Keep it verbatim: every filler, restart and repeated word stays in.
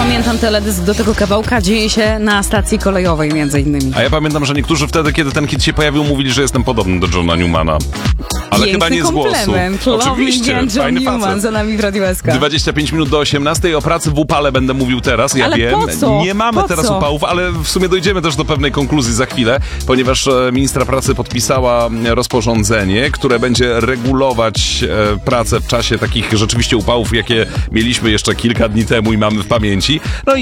pamiętam teledysk do tego kawałka, dzieje się na stacji kolejowej między innymi. A ja pamiętam, że niektórzy wtedy, kiedy ten hit się pojawił, mówili, że jestem podobny do Johna Newmana. Ale Piękny chyba nie z głosu. komplement. Oczywiście, John fajny Newman facet. za nami w Radiu S K. dwadzieścia pięć minut do osiemnastej. O pracy w upale będę mówił teraz, ja Ale wiem. po co? Nie mamy Po teraz co? upałów, ale w sumie dojdziemy też do pewnej konkluzji za chwilę, ponieważ e, ministra pracy podpisała rozporządzenie, które będzie regulować e, pracę w czasie takich rzeczywiście upałów, jakie mieliśmy jeszcze kilka dni temu i mamy w pamięci. No i